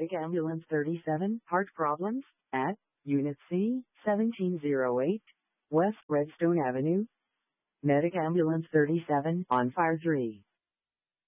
Medic Ambulance 37, heart problems, at Unit C, 1708, West Redstone Avenue. Medic Ambulance 37, on fire 3.